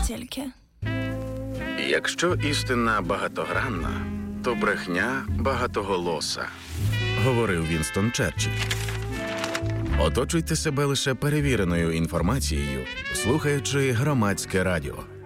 тільки. Якщо істина багатогранна, то брехня багатоголоса, говорив Вінстон Черчилль. Оточуйте себе лише перевіреною інформацією, слухаючи Громадське радіо.